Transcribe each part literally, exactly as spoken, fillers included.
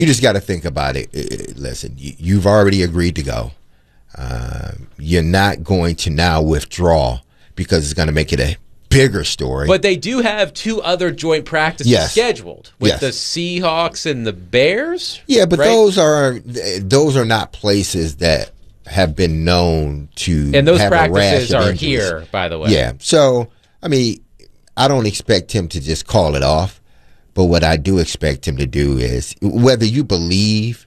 you just got to think about it. Listen, you've already agreed to go. Uh, you're not going to now withdraw because it's going to make it a bigger story. But they do have two other joint practices yes. scheduled with yes. the Seahawks and the Bears. Yeah, but right? those are those are not places that have been known to and those have practices a rash of are injuries. here, by the way. Yeah. So, I mean, I don't expect him to just call it off, but what I do expect him to do is, whether you believe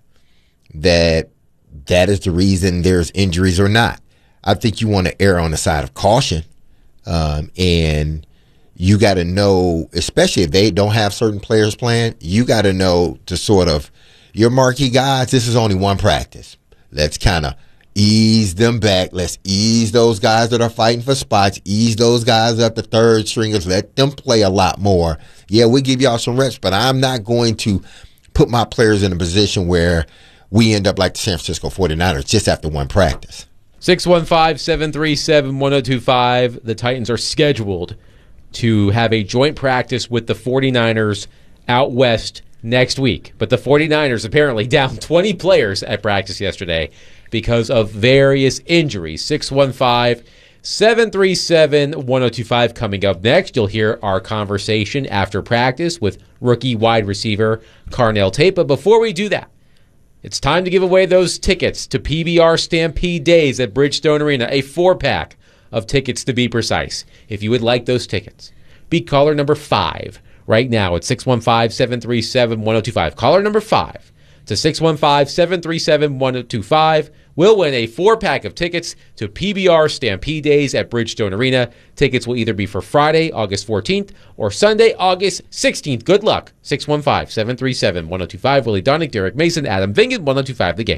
that that is the reason there's injuries or not, I think you want to err on the side of caution. Um, and you got to know, especially if they don't have certain players playing, you got to know to sort of, your marquee guys, this is only one practice. Let's kind of ease them back. Let's ease those guys that are fighting for spots, ease those guys up, the third stringers, let them play a lot more. Yeah, we give y'all some reps, but I'm not going to put my players in a position where we end up like the San Francisco forty-niners just after one practice. six one five, seven three seven, one oh two five. The Titans are scheduled to have a joint practice with the forty-niners out west next week. But the forty-niners apparently down twenty players at practice yesterday because of various injuries. six one five, seven three seven, one oh two five. Coming up next, you'll hear our conversation after practice with rookie wide receiver Carnell Tate. But before we do that, it's time to give away those tickets to P B R Stampede Days at Bridgestone Arena, a four-pack of tickets to be precise. If you would like those tickets, be caller number five right now at six one five, seven three seven, one oh two five. Caller number five to six one five, seven three seven, one oh two five will win a four-pack of tickets to P B R Stampede Days at Bridgestone Arena. Tickets will either be for Friday, August fourteenth, or Sunday, August sixteenth. Good luck. six one five, seven three seven, one oh two five. Willie Donick, Derek Mason, Adam Vingan, one oh two five The Game.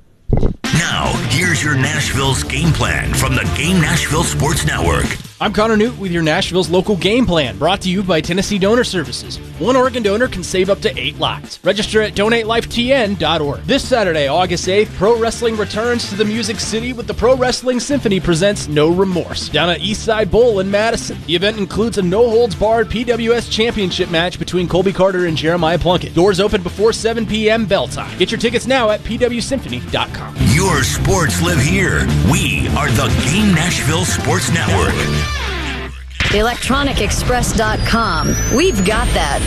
Now, here's your Nashville's game plan from the Game Nashville Sports Network. I'm Connor Newt with your Nashville's local game plan, brought to you by Tennessee Donor Services. One Oregon donor can save up to eight lives. Register at donate life T N dot org. This Saturday, August eighth, pro wrestling returns to the Music City with the Pro Wrestling Symphony presents No Remorse down at Eastside Bowl in Madison. The event includes a no-holds-barred P W S championship match between Colby Carter and Jeremiah Plunkett. Doors open before seven p.m. bell time. Get your tickets now at P W symphony dot com. Your sports live here. We are the Game Nashville Sports Network. electronic express dot com. We've got that.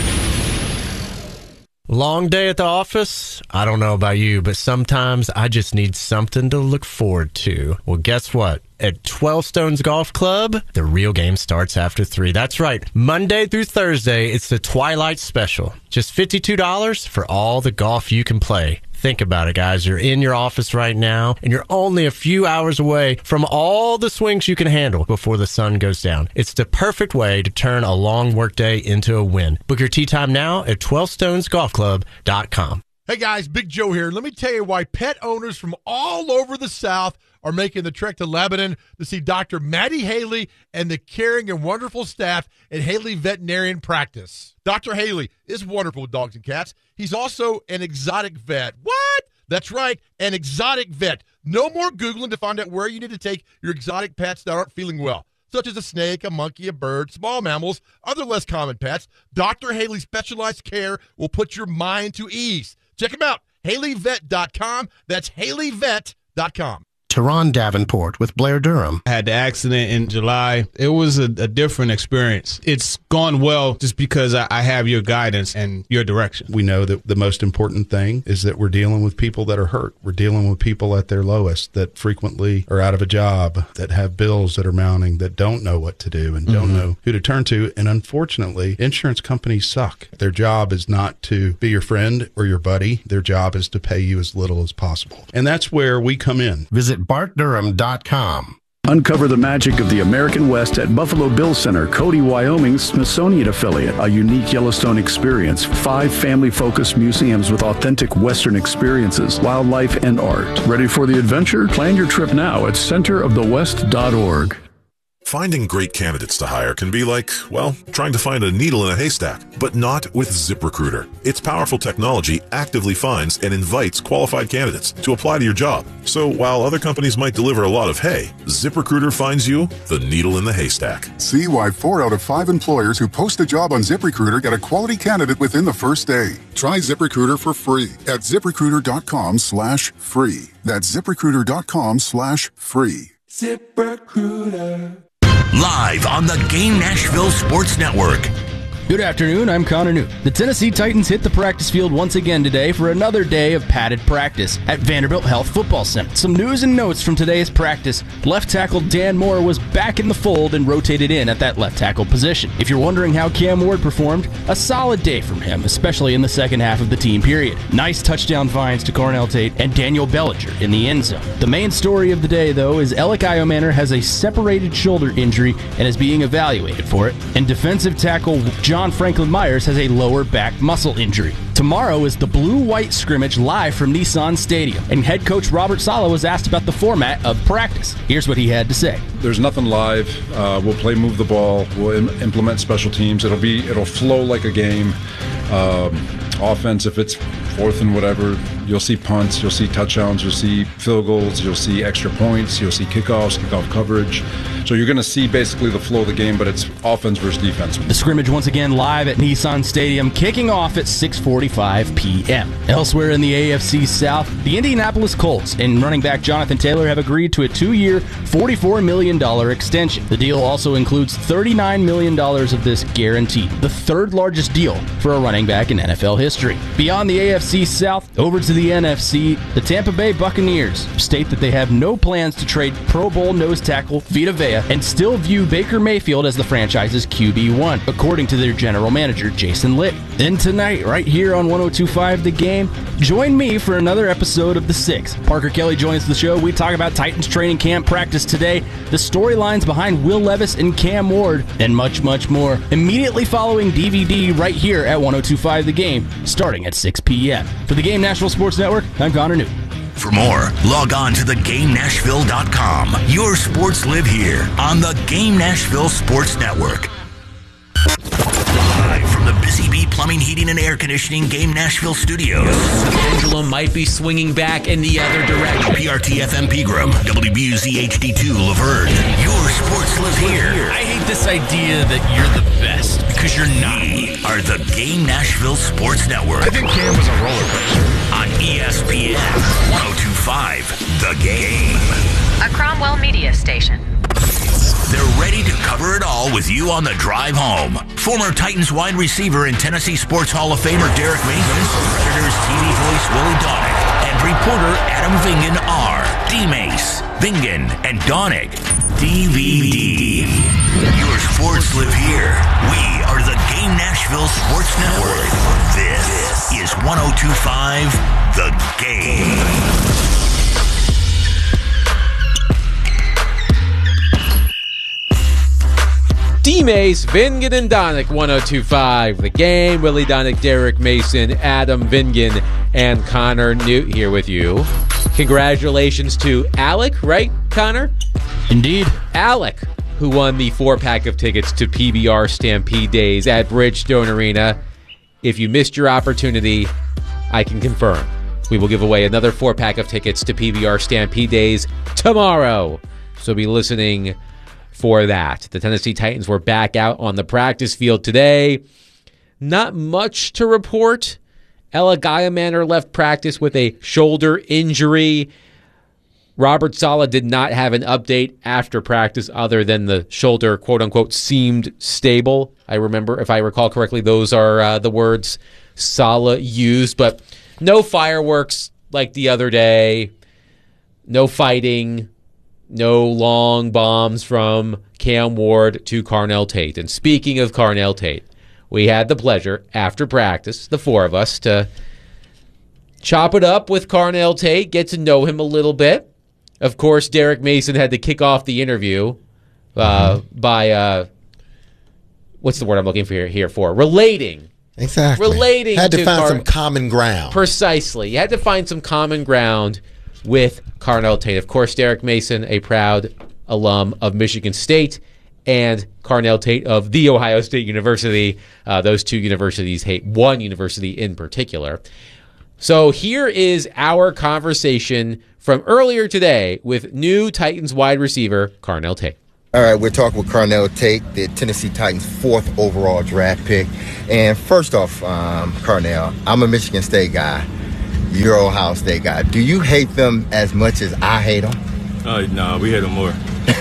Long day at the office? I don't know about you, but sometimes I just need something to look forward to. Well, guess what? At twelve Stones Golf Club, the real game starts after three. That's right. Monday through Thursday, it's the Twilight Special. Just fifty-two dollars for all the golf you can play. Think about it, guys. You're in your office right now, and you're only a few hours away from all the swings you can handle before the sun goes down. It's the perfect way to turn a long workday into a win. Book your tee time now at twelve stones golf club dot com. Hey, guys, Big Joe here. Let me tell you why pet owners from all over the South are making the trek to Lebanon to see Doctor Maddie Haley and the caring and wonderful staff at Haley Veterinarian Practice. Doctor Haley is wonderful with dogs and cats. He's also an exotic vet. What? That's right, an exotic vet. No more Googling to find out where you need to take your exotic pets that aren't feeling well, such as a snake, a monkey, a bird, small mammals, other less common pets. Doctor Haley's specialized care will put your mind to ease. Check him out, Haley Vet dot com. That's Haley Vet dot com. Teron Davenport with Blair Durham. I had the accident in July. It was a, a different experience. It's gone well just because I, I have your guidance and your direction. We know that the most important thing is that we're dealing with people that are hurt. We're dealing with people at their lowest that frequently are out of a job, that have bills that are mounting, that don't know what to do and don't mm-hmm. know who to turn to. And unfortunately, insurance companies suck. Their job is not to be your friend or your buddy. Their job is to pay you as little as possible. And that's where we come in. Visit bart durham dot com. Uncover the magic of the American West at Buffalo Bill Center, Cody, Wyoming's Smithsonian affiliate. A unique Yellowstone experience. Five family-focused museums with authentic Western experiences, wildlife, and art. Ready for the adventure? Plan your trip now at center of the west dot org. Finding great candidates to hire can be like, well, trying to find a needle in a haystack, but not with ZipRecruiter. Its powerful technology actively finds and invites qualified candidates to apply to your job. So while other companies might deliver a lot of hay, ZipRecruiter finds you the needle in the haystack. See why four out of five employers who post a job on ZipRecruiter get a quality candidate within the first day. Try ZipRecruiter for free at ZipRecruiter.com slash free. That's ZipRecruiter.com slash free. ZipRecruiter. Live on the Game Nashville Sports Network. Good afternoon, I'm Connor Newt. The Tennessee Titans hit the practice field once again today for another day of padded practice at Vanderbilt Health Football Center. Some news and notes from today's practice. Left tackle Dan Moore was back in the fold and rotated in at that left tackle position. If you're wondering how Cam Ward performed, a solid day from him, especially in the second half of the team period. Nice touchdown finds to Carnell Tate and Daniel Bellinger in the end zone. The main story of the day, though, is Alec Iomanner has a separated shoulder injury and is being evaluated for it, and defensive tackle John Franklin Myers has a lower back muscle injury. Tomorrow is the blue-white scrimmage live from Nissan Stadium, and head coach Robert Saleh was asked about the format of practice. Here's what he had to say. There's nothing live. Uh, we'll play move the ball. We'll im- implement special teams. It'll be it'll flow like a game. Um, offense, if it's fourth and whatever, you'll see punts, you'll see touchdowns, you'll see field goals, you'll see extra points, you'll see kickoffs, kickoff coverage. So you're going to see basically the flow of the game, but it's offense versus defense. The scrimmage once again live at Nissan Stadium, kicking off at six forty-five p.m. Elsewhere in the A F C South, the Indianapolis Colts and running back Jonathan Taylor have agreed to a two-year, forty-four million dollars extension. The deal also includes thirty-nine million dollars of this guaranteed, the third largest deal for a running back in N F L history. Beyond the A F C South, over to the N F C, the Tampa Bay Buccaneers state that they have no plans to trade Pro Bowl nose tackle Vita Vea and still view Baker Mayfield as the franchise's Q B one, according to their general manager, Jason Litt. Then tonight, right here on one oh two point five The Game, join me for another episode of The Six. Parker Kelly joins the show. We talk about Titans training camp practice today, the storylines behind Will Levis and Cam Ward, and much, much more. Immediately following D V D right here at one oh two point five The Game, starting at six p.m. For the Game Nashville Sports Network, I'm Connor Newt. For more, log on to the game nashville dot com. Your sports live here on the Game Nashville Sports Network. Live from the Busy Bee Plumbing, Heating, and Air Conditioning Game Nashville Studios. The pendulum might be swinging back in the other direction. P R T F M Pegram, W B U Z H D two Laverne. Your sports live here. I hate this idea that you're the best, because you're not. We are the Game Nashville Sports Network. I think Cam was a roller coaster. On E S P N one oh two point five The Game. A Cromwell Media station. They're ready to cover it all with you on the drive home. Former Titans wide receiver and Tennessee Sports Hall of Famer Derek Mason, Predators T V voice Willie Donick, and reporter Adam Vingan are D-Mace, Vingan, and Donick. D V D. Your sports live here. We are the Game Nashville Sports Network. This is one oh two point five The Game. D-Mace, Vingan, and Donick, one oh two point five The Game. Willie Donick, Derek Mason, Adam Vingan, and Connor Newt here with you. Congratulations to Alec, right, Connor? Indeed. Alec, who won the four-pack of tickets to P B R Stampede Days at Bridgestone Arena. If you missed your opportunity, I can confirm. We will give away another four-pack of tickets to P B R Stampede Days tomorrow. So be listening for that. The Tennessee Titans were back out on the practice field today. Not much to report. Alec Iomanner left practice with a shoulder injury. Robert Saleh did not have an update after practice other than the shoulder, quote-unquote, seemed stable. I remember, if I recall correctly, those are uh, the words Saleh used. But no fireworks like the other day. No fighting. No long bombs from Cam Ward to Carnell Tate. And speaking of Carnell Tate, we had the pleasure, after practice, the four of us, to chop it up with Carnell Tate, get to know him a little bit. Of course, Derek Mason had to kick off the interview uh, mm-hmm. by, uh, what's the word I'm looking for here, here for? Relating. Exactly. Relating. Had to, to find Car- some common ground. Precisely. You had to find some common ground with Carnell Tate. Of course, Derek Mason, a proud alum of Michigan State and Carnell Tate of The Ohio State University. Uh, those two universities hate one university in particular. So here is our conversation from earlier today with new Titans wide receiver Carnell Tate. All right, we're talking with Carnell Tate, the Tennessee Titans' fourth overall draft pick. And first off, um, Carnell, I'm a Michigan State guy. You're an Ohio State guy. Do you hate them as much as I hate them? Oh, no, nah, we hate them more.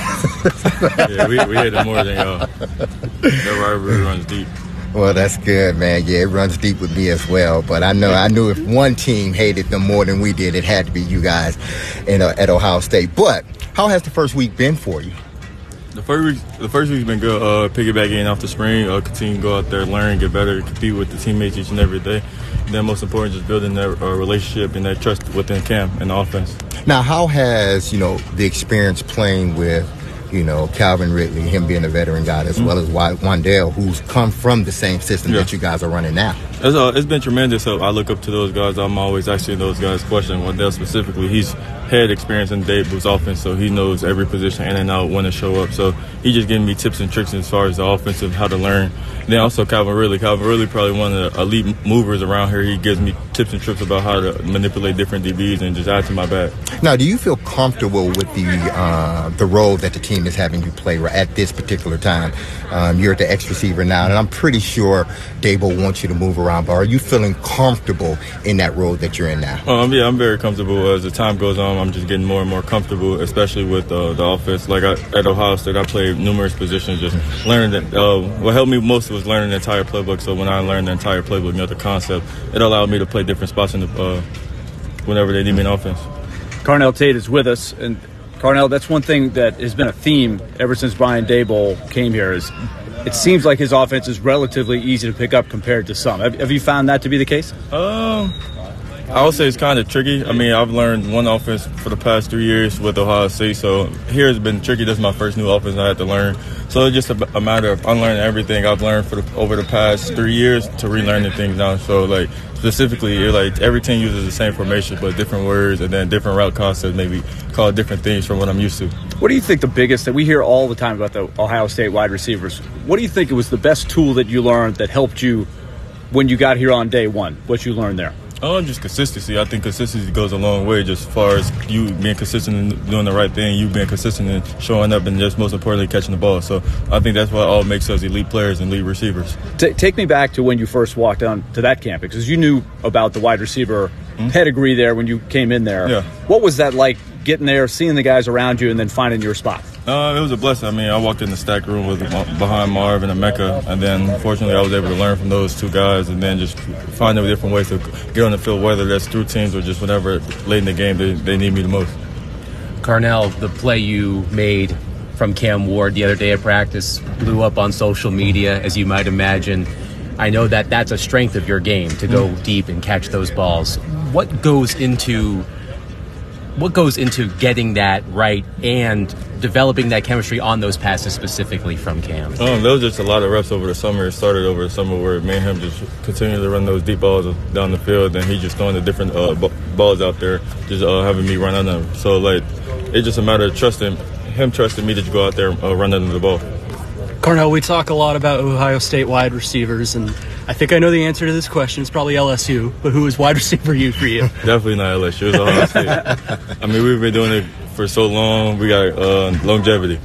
yeah, we, we hate them more than y'all. That rivalry runs deep. Well, that's good, man. Yeah, it runs deep with me as well. But I know I knew if one team hated them more than we did, it had to be you guys in, uh, at Ohio State. But how has the first week been for you? The first week, the first week's been good. Uh, piggybacking off the spring, uh, continue to go out there, learn, get better, compete with the teammates each and every day. And then most important, just building that uh, relationship and that trust within Cam and the offense. Now, how has, you know, the experience playing with, you know, Calvin Ridley, him being a veteran guy, as mm-hmm. well as Wandale, who's come from the same system yeah. that you guys are running now? It's, uh, it's been tremendous. So I look up to those guys. I'm always asking those guys questions. Wandale specifically, he's had experience in Dave Booth's offense, so he knows every position in and out when to show up. So he's just giving me tips and tricks as far as the offensive, how to learn. And then also Calvin Ridley. Calvin Ridley probably one of the elite movers around here. He gives me tips and tricks about how to manipulate different D Bs and just add to my bag. Now, do you feel comfortable with the uh, the role that the team is having you play at this particular time? Um, you're at the X receiver now, and I'm pretty sure Dabo wants you to move around, but are you feeling comfortable in that role that you're in now? Um, yeah, I'm very comfortable. As the time goes on, I'm just getting more and more comfortable, especially with uh, the offense. Like I, at Ohio State, I played numerous positions, just learning that. Uh, what helped me most was learning the entire playbook. So when I learned the entire playbook, you know, the concept, it allowed me to play different spots in the, uh, whenever they need me in offense. Carnell Tate is with us, and Carnell, that's one thing that has been a theme ever since Brian Daboll came here. Is it seems like his offense is relatively easy to pick up compared to some. Have, have you found that to be the case? Um, I would say it's kind of tricky. I mean, I've learned one offense for the past three years with Ohio State, so here it's been tricky. This is my first new offense I had to learn. So it's just a, a matter of unlearning everything I've learned for the, over the past three years to relearning things now. So, like, specifically, you're like every team uses the same formation, but different words and then different route concepts, maybe call it different things from what I'm used to. What do you think the biggest that we hear all the time about the Ohio State wide receivers? What do you think it was the best tool that you learned that helped you when you got here on day one? What you learned there? Oh, just consistency. I think consistency goes a long way, just as far as you being consistent and doing the right thing, you being consistent and showing up, and just most importantly, catching the ball. So I think that's what all makes us elite players and elite receivers. T- take me back to when you first walked on to that campus, because you knew about the wide receiver mm-hmm. pedigree there when you came in there. Yeah. What was that like, getting there, seeing the guys around you, and then finding your spot? Uh, it was a blessing. I mean, I walked in the stack room with behind Marv and Emeka, and then fortunately I was able to learn from those two guys, and then just find out different ways to get on the field, whether that's through teams or just whenever late in the game they, they need me the most. Carnell, the play you made from Cam Ward the other day at practice blew up on social media, as you might imagine. I know that that's a strength of your game, to go mm. deep and catch those balls. What goes into what goes into getting that right and developing that chemistry on those passes specifically from Cam? Um, there was just a lot of reps over the summer. It started over the summer where me and him just continued to run those deep balls down the field, and he just throwing the different uh, b- balls out there, just uh, having me run on them. So, like, it's just a matter of trusting him, trusting me to go out there and uh, run under the ball. Carnell, we talk a lot about Ohio State wide receivers, and I think I know the answer to this question. It's probably L S U, but who is wide receiver you for you? Definitely not L S U. It's Ohio State. I mean, we've been doing it for so long. We got uh, longevity.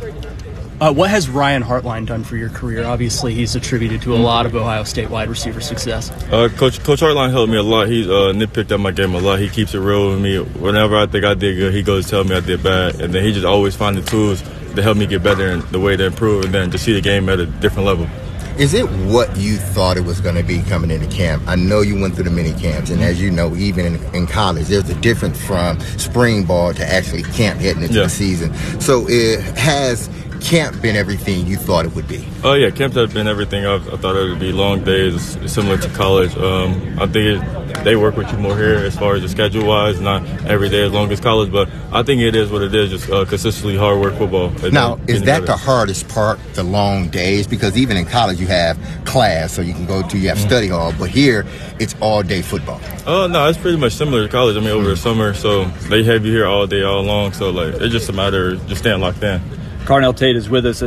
Uh, what has Ryan Hartline done for your career? Obviously, he's attributed to a lot of Ohio State wide receiver success. Uh, Coach Coach Hartline helped me a lot. He uh, nitpicked at my game a lot. He keeps it real with me. Whenever I think I did good, he goes tell me I did bad, and then he just always find the tools to help me get better and the way to improve, and then to see the game at a different level. Is it what you thought it was going to be coming into camp? I know you went through the mini camps, and as you know, even in, in college, there's a difference from spring ball to actually camp heading into yeah. the season. So it has camp been everything you thought it would be? Oh, yeah, camp has been everything I, I thought it would be. Long days, similar to college. Um, I think it, they work with you more here as far as the schedule-wise, not every day as long as college, but I think it is what it is, just uh, consistently hard work football. Now, is that the hardest part, the long days? Because even in college you have class, so you can go to, you have mm-hmm. study hall, but here it's all-day football. Oh, uh, no, it's pretty much similar to college. I mean, over mm-hmm. the summer, so they have you here all day, all long, so like it's just a matter of just staying locked in. Carnell Tate is with us, and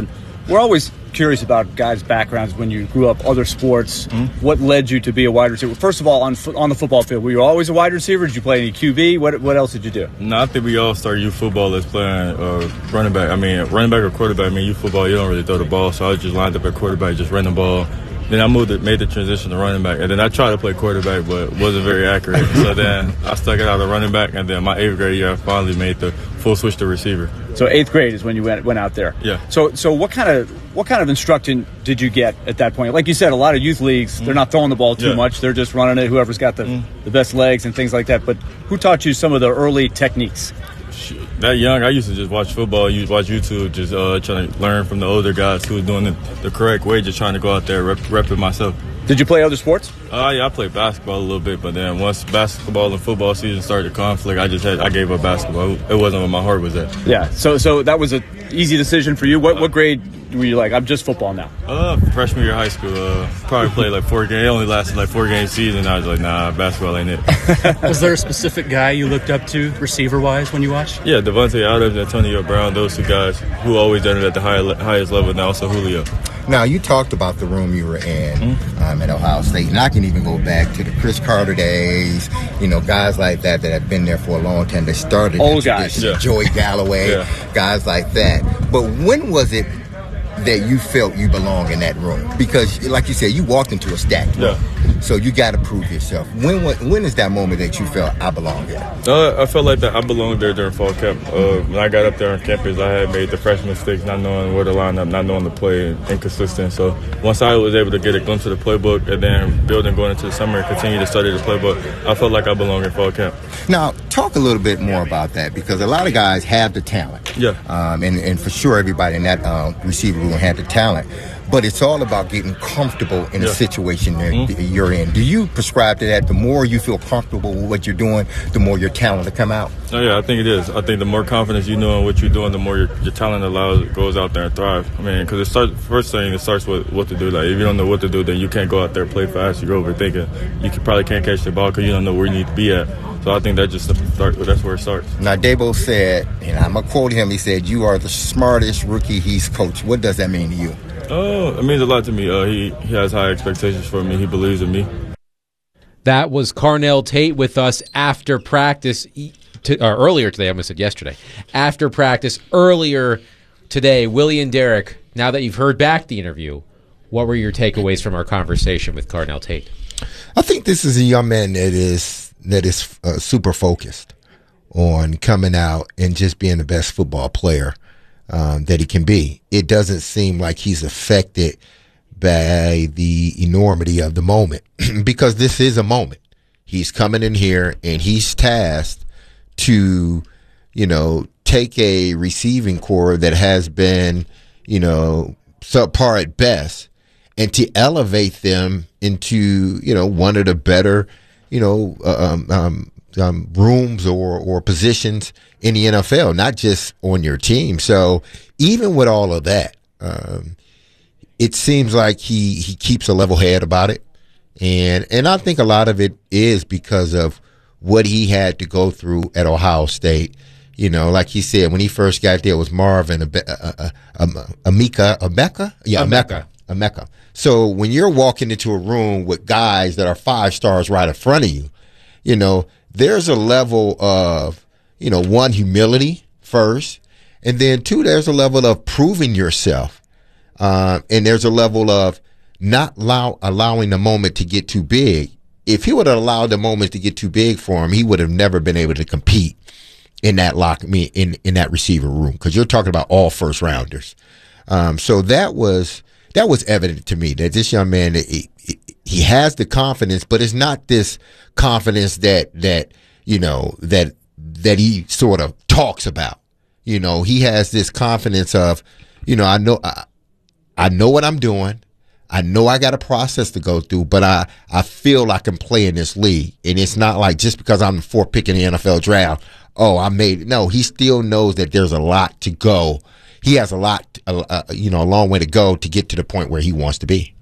we're always curious about guys' backgrounds when you grew up, other sports. Mm-hmm. What led you to be a wide receiver? First of all, on fo- on the football field, were you always a wide receiver? Did you play any Q B? What what else did you do? No, I think we all start youth football as playing uh, running back. I mean, running back or quarterback. I mean, youth football, you don't really throw the ball, so I was just lined up at quarterback, just ran the ball. Then I moved it, made the transition to running back, and then I tried to play quarterback, but wasn't very accurate. So then I stuck it out of running back, and then my eighth grade year, I finally made the full switch to receiver. So eighth grade is when you went went out there. Yeah. So so what kind of what kind of instruction did you get at that point? Like you said, a lot of youth leagues, mm-hmm. they're not throwing the ball too yeah. much. They're just running it. Whoever's got the mm-hmm. the best legs and things like that. But who taught you some of the early techniques? That young, I used to just watch football, used to watch YouTube, just uh, trying to learn from the older guys who were doing it the correct way, just trying to go out there rep, rep it myself. Did you play other sports? Uh, yeah, I played basketball a little bit, but then once basketball and football season started to conflict, I just had I gave up basketball. It wasn't where my heart was at. Yeah, so so that was an easy decision for you. What what grade were you like, I'm just football now? Uh, freshman year of high school. Uh, probably played like four games. It only lasted like four game season. I was like, nah, basketball ain't it. Was there a specific guy you looked up to receiver-wise when you watched? Yeah, Devontae Adams, Antonio Brown, those two guys who always done it at the high, highest level, and also Julio. Now, you talked about the room you were in mm-hmm. um, at Ohio State, and I can even go back to the Chris Carter days, you know, guys like that that have been there for a long time. They started old guys, yeah. Joey Galloway, yeah. guys like that. But when was it that you felt you belong in that room? Because, like you said, you walked into a stacked room. Yeah. So you got to prove yourself. When when is that moment that you felt I belong here? Uh, I felt like that I belonged there during fall camp. Uh, when I got up there on campus, I had made the freshman mistakes, not knowing where to line up, not knowing the play, inconsistent. So once I was able to get a glimpse of the playbook and then building going into the summer and continue to study the playbook, I felt like I belonged in fall camp. Now, talk a little bit more about that, because a lot of guys have the talent. Yeah. Um, and, and for sure, everybody in that uh, receiver room had the talent. But it's all about getting comfortable in yeah. the situation that mm-hmm. you're in. Do you prescribe to that? The more you feel comfortable with what you're doing, the more your talent will come out? Oh, yeah, I think it is. I think the more confidence you know in what you're doing, the more your, your talent allows goes out there and thrive. I mean, because it starts, first thing, it starts with what to do. Like, if you don't know what to do, then you can't go out there and play fast. You're overthinking. You can, probably can't catch the ball because you don't know where you need to be at. So I think that just start, that's where it starts. Now, Dabo said, and I'm going to quote him, he said, "You are the smartest rookie he's coached." What does that mean to you? Oh, it means a lot to me. Uh, he, he has high expectations for me. He believes in me. That was Carnell Tate with us after practice, to, or earlier today. I almost said yesterday. After practice, earlier today, Willie and Derek, now that you've heard back the interview, what were your takeaways from our conversation with Carnell Tate? I think this is a young man that is that is uh, super focused on coming out and just being the best football player um, that he can be. It doesn't seem like he's affected by the enormity of the moment because this is a moment. He's coming in here and he's tasked to, you know, take a receiving core that has been, you know, subpar at best and to elevate them into, you know, one of the better, you know, um, um, um, rooms or, or positions in the N F L, not just on your team. So even with all of that, um, it seems like he, he keeps a level head about it. And, and I think a lot of it is because of what he had to go through at Ohio State. You know, like he said, when he first got there, it was Marvin, Amika, Emeka? Yeah, Emeka. Emeka. So when you're walking into a room with guys that are five stars right in front of you, you know, there's a level of, you know, one, humility first, and then two, there's a level of proving yourself. Uh, and there's a level of not allow, allowing the moment to get too big. If he would have allowed the moment to get too big for him, he would have never been able to compete in that lock, me in, in that receiver room, because you're talking about all first rounders. Um, so that was that was evident to me that this young man, he, he has the confidence, but it's not this confidence that that you know that that he sort of talks about. You know, he has this confidence of, you know, I know I, I know what I'm doing. I know I got a process to go through, but I, I feel I can play in this league. And it's not like just because I'm the fourth pick in the N F L draft, oh, I made it. No, he still knows that there's a lot to go. He has a lot, uh, you know, a long way to go to get to the point where he wants to be.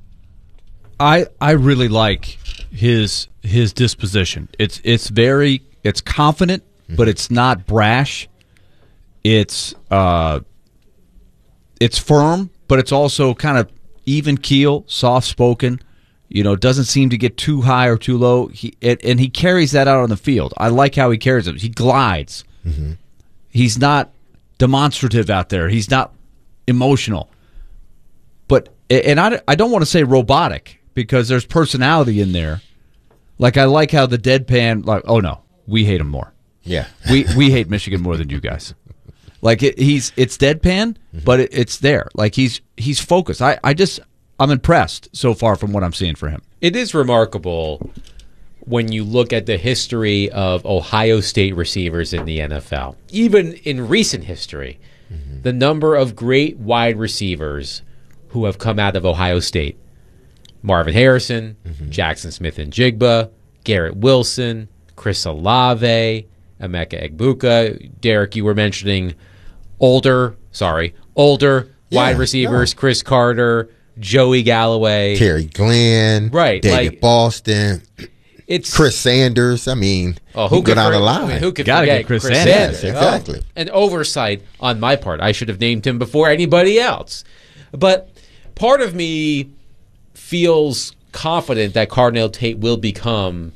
I I really like his his disposition. It's it's very it's confident, mm-hmm. but it's not brash. It's uh, it's firm. but it's also kind of even keel, soft spoken. You know, doesn't seem to get too high or too low. He it, and he carries that out on the field. I like how he carries it. He glides. Mm-hmm. He's not demonstrative out there. He's not emotional. But and I, I don't want to say robotic because there's personality in there. Like I like how the deadpan, like, oh no, we hate him more. Yeah, we we hate Michigan more than you guys. Like it, he's it's deadpan, mm-hmm. but it, it's there. Like he's he's focused. I, I just I'm impressed so far from what I'm seeing for him. It is remarkable when you look at the history of Ohio State receivers in the N F L. Even in recent history, mm-hmm. the number of great wide receivers who have come out of Ohio State. Marvin Harrison, mm-hmm. Jackson Smith and Jigba, Garrett Wilson, Chris Olave, Emeka Egbuka. Derek, you were mentioning older, sorry, older yeah, wide receivers, no. Chris Carter, Joey Galloway. Terry Glenn. Right. David like, Boston. It's Chris Sanders. I mean, oh, who could go down the line. I mean, who could Gotta forget get Chris, Chris Sanders? Sanders? Yes, exactly. Oh, an oversight on my part. I should have named him before anybody else. But part of me feels confident that Carnell Tate will become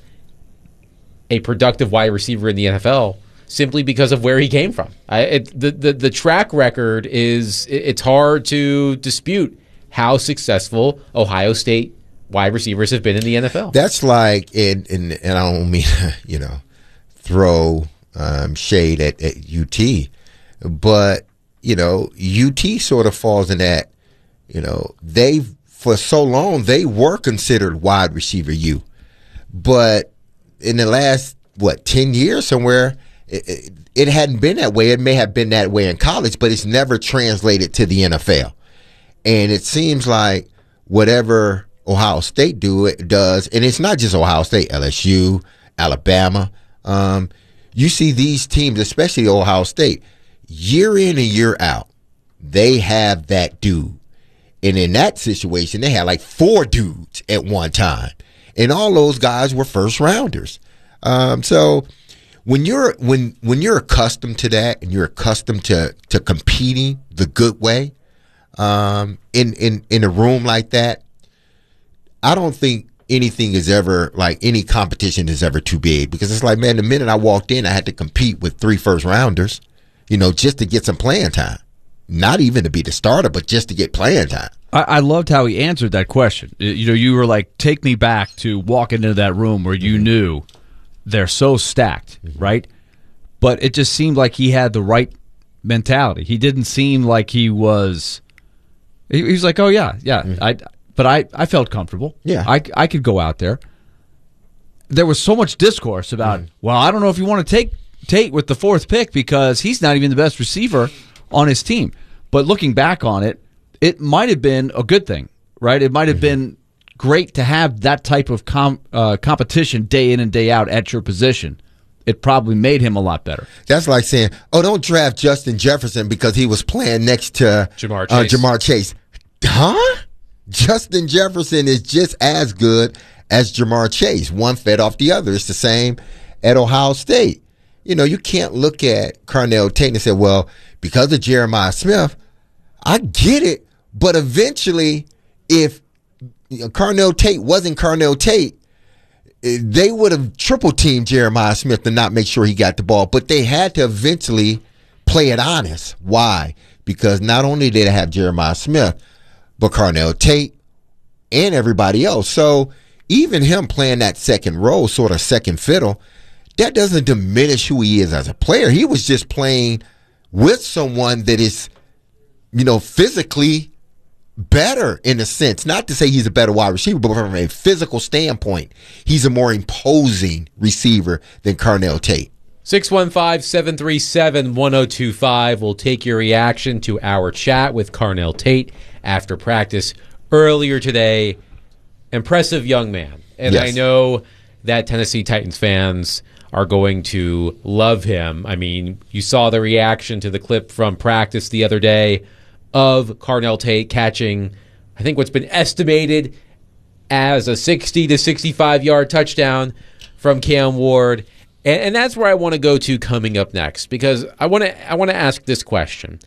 a productive wide receiver in the N F L simply because of where he came from. I, it, the, the the track record is it, it's hard to dispute how successful Ohio State wide receivers have been in the N F L. That's like, and and, and I don't mean to, you know, throw um, shade at, at U T, but you know, U T sort of falls in that. You know, they've for so long they were considered wide receiver U, but in the last what ten years somewhere, it, it, it hadn't been that way. It may have been that way in college, but it's never translated to the N F L. And it seems like whatever Ohio State do it does, and it's not just Ohio State, L S U, Alabama. Um, you see these teams, especially Ohio State, year in and year out, they have that dude. And in that situation, they had like four dudes at one time, and all those guys were first rounders. Um, so when you're when when you're accustomed to that, and you're accustomed to to competing the good way, um, in in in a room like that, I don't think anything is ever like any competition is ever too big, because it's like, man, the minute I walked in, I had to compete with three first rounders, you know, just to get some playing time. Not even to be the starter, but just to get playing time. I, I loved how he answered that question. You know, you were like, take me back to walking into that room where you mm-hmm. knew they're so stacked, mm-hmm. right? But it just seemed like he had the right mentality. He didn't seem like he was. He, he was like, oh yeah, yeah. Mm-hmm. I, but I, I felt comfortable. Yeah, I, I could go out there. There was so much discourse about, mm-hmm. well, I don't know if you want to take Tate with the fourth pick because he's not even the best receiver on his team. But looking back on it, it might have been a good thing, right? It might have mm-hmm. been great to have that type of com- uh, competition day in and day out at your position. It probably made him a lot better. That's like saying, oh, don't draft Justin Jefferson because he was playing next to Jamar Chase. Uh, Jamar Chase. Huh? Justin Jefferson is just as good as Jamar Chase. One fed off the other. It's the same at Ohio State. You know, you can't look at Carnell Tate and say, well, because of Jeremiah Smith, I get it, but eventually, if you know, Carnell Tate wasn't Carnell Tate, they would have triple teamed Jeremiah Smith to not make sure he got the ball. But they had to eventually play it honest. Why? Because not only did they have Jeremiah Smith, but Carnell Tate and everybody else. So even him playing that second role, sort of second fiddle, that doesn't diminish who he is as a player. He was just playing with someone that is, you know, physically better in a sense. Not to say he's a better wide receiver, but from a physical standpoint, he's a more imposing receiver than Carnell Tate. six one five, seven three seven, one oh two five. We'll take your reaction to our chat with Carnell Tate after practice earlier today. Impressive young man. And yes. I know that Tennessee Titans fans are going to love him. I mean, you saw the reaction to the clip from practice the other day of Carnell Tate catching, I think, what's been estimated as a sixty to sixty-five yard touchdown from Cam Ward. And, and that's where I want to go to coming up next, because I want to I want to ask this question.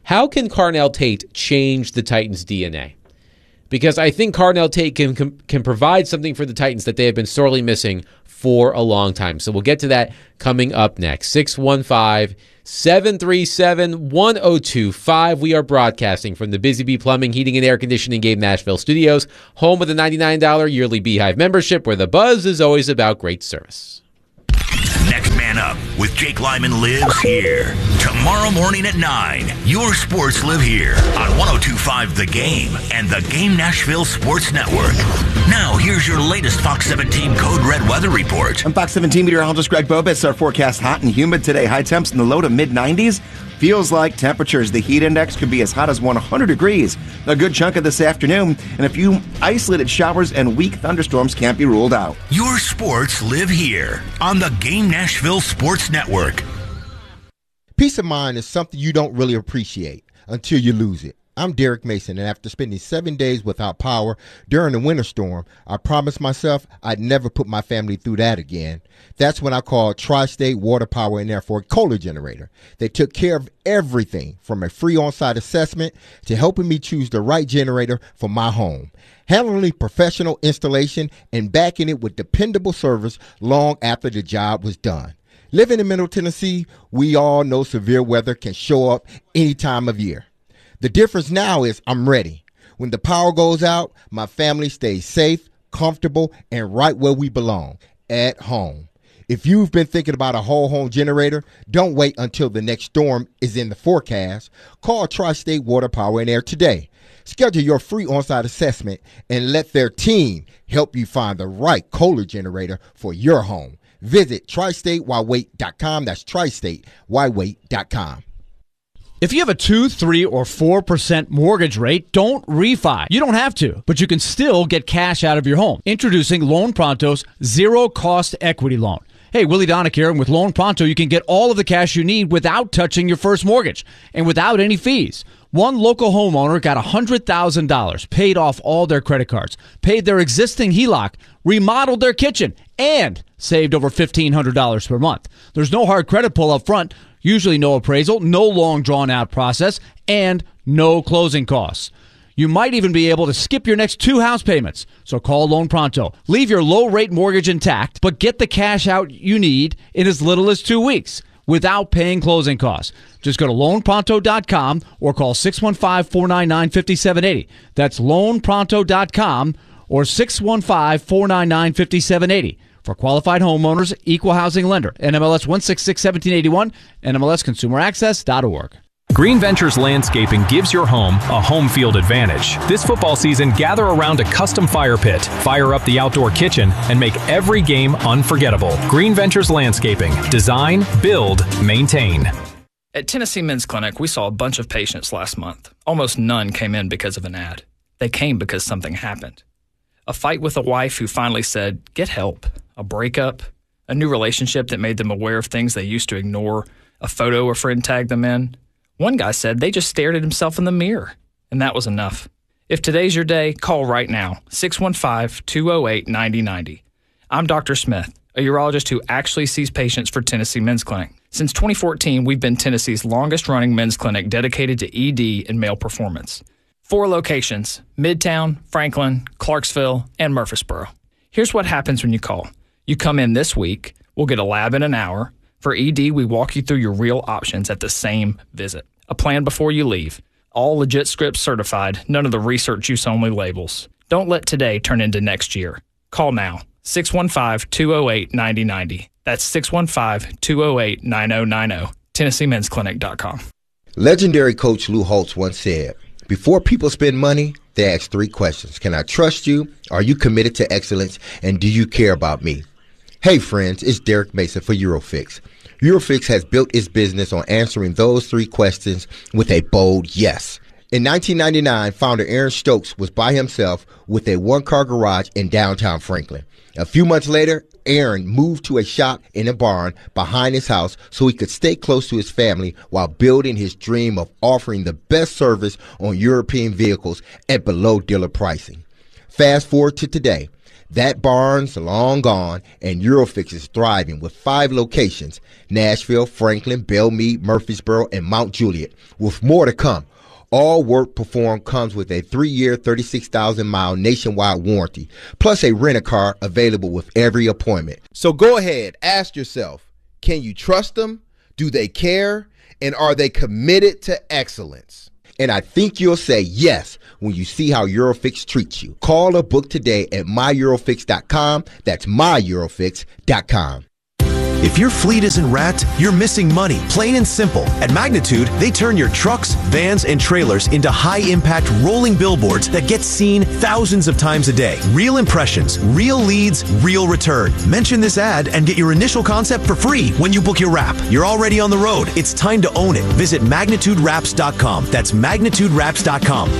how can Carnell Tate change the Titans' D N A? Because I think Carnell Tate can, can can provide something for the Titans that they have been sorely missing for a long time. So we'll get to that coming up next. six one five, seven three seven, one zero two five. We are broadcasting from the Busy Bee Plumbing, Heating, and Air Conditioning Game Nashville studios, home of the ninety-nine dollars yearly Beehive membership, where the buzz is always about great service. Next Man Up with Jake Lyman lives here. Tomorrow morning at nine, your sports live here on one oh two point five The Game and the Game Nashville Sports Network. Now, here's your latest Fox seventeen Code Red weather report. I'm Fox seventeen meteorologist Greg Bobis. Our forecast hot and humid today. High temps in the low to mid nineties. Feels like temperatures. The heat index could be as hot as one hundred degrees a good chunk of this afternoon, and a few isolated showers and weak thunderstorms can't be ruled out. Your sports live here on the Game Nashville Sports Network. Peace of mind is something you don't really appreciate until you lose it. I'm Derek Mason, and after spending seven days without power during the winter storm, I promised myself I'd never put my family through that again. That's when I called Tri-State Water, Power, and Air for a Kohler generator. They took care of everything from a free on-site assessment to helping me choose the right generator for my home, handling professional installation, and backing it with dependable service long after the job was done. Living in Middle Tennessee, we all know severe weather can show up any time of year. The difference now is I'm ready. When the power goes out, my family stays safe, comfortable, and right where we belong, at home. If you've been thinking about a whole home generator, don't wait until the next storm is in the forecast. Call Tri-State Water, Power, and Air today. Schedule your free on-site assessment and let their team help you find the right Kohler generator for your home. Visit tri state why wait dot com. That's tri state why wait dot com. If you have a two, three, or four percent mortgage rate, don't refi. You don't have to, but you can still get cash out of your home. Introducing Loan Pronto's zero-cost equity loan. Hey, Willie Donick here, and with Loan Pronto, you can get all of the cash you need without touching your first mortgage and without any fees. One local homeowner got one hundred thousand dollars, paid off all their credit cards, paid their existing H E L O C, remodeled their kitchen, and saved over fifteen hundred dollars per month. There's no hard credit pull up front, usually no appraisal, no long drawn-out process, and no closing costs. You might even be able to skip your next two house payments. So call Loan Pronto. Leave your low-rate mortgage intact, but get the cash out you need in as little as two weeks without paying closing costs. Just go to loan pronto dot com or call six one five, four nine nine, five seven eight zero. That's loan pronto dot com or six one five, four nine nine, five seven eight zero. For qualified homeowners, equal housing lender. N M L S one six six, one seven eight one, N M L S consumer access dot org. Green Ventures Landscaping gives your home a home field advantage. This football season, gather around a custom fire pit, fire up the outdoor kitchen, and make every game unforgettable. Green Ventures Landscaping. Design, build, maintain. At Tennessee Men's Clinic, we saw a bunch of patients last month. Almost none came in because of an ad. They came because something happened. A fight with a wife who finally said, get help. A breakup. A new relationship that made them aware of things they used to ignore. A photo a friend tagged them in. One guy said they just stared at himself in the mirror, and that was enough. If today's your day, call right now, six one five, two oh eight, nine oh nine oh. I'm Doctor Smith, a urologist who actually sees patients for Tennessee Men's Clinic. Since twenty fourteen, we've been Tennessee's longest-running men's clinic dedicated to E D and male performance. Four locations, Midtown, Franklin, Clarksville, and Murfreesboro. Here's what happens when you call. You come in this week, we'll get a lab in an hour. For E D, we walk you through your real options at the same visit. A plan before you leave. All legit scripts certified, none of the research use only labels. Don't let today turn into next year. Call now, six one five, two oh eight, nine oh nine oh. That's six one five, two oh eight, nine oh nine oh. Tennessee Men's Clinic dot com. Legendary coach Lou Holtz once said, before people spend money, they ask three questions. Can I trust you? Are you committed to excellence? And do you care about me? Hey friends, it's Derek Mason for Eurofix. Eurofix has built its business on answering those three questions with a bold yes. In nineteen ninety-nine, founder Aaron Stokes was by himself with a one-car garage in downtown Franklin. A few months later, Aaron moved to a shop in a barn behind his house so he could stay close to his family while building his dream of offering the best service on European vehicles at below dealer pricing. Fast forward to today. That barn's long gone, and Eurofix is thriving with five locations: Nashville, Franklin, Belmead, Murfreesboro, and Mount Juliet, with more to come. All work performed comes with a three-year, thirty-six thousand mile nationwide warranty, plus a rent-a-car available with every appointment. So go ahead, ask yourself, can you trust them? Do they care? And are they committed to excellence? And I think you'll say yes when you see how Eurofix treats you. Call or book today at my eurofix dot com. That's my eurofix dot com. If your fleet isn't wrapped, you're missing money, plain and simple. At Magnitude, they turn your trucks, vans, and trailers into high-impact rolling billboards that get seen thousands of times a day. Real impressions, real leads, real return. Mention this ad and get your initial concept for free when you book your wrap. You're already on the road. It's time to own it. Visit magnitude wraps dot com. That's magnitude wraps dot com.